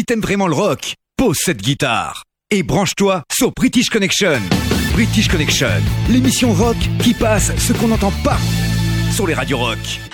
Si t'aimes vraiment le rock, pose cette guitare et branche-toi sur British Connection. British Connection, l'émission rock qui passe ce qu'on n'entend pas sur les radios rock.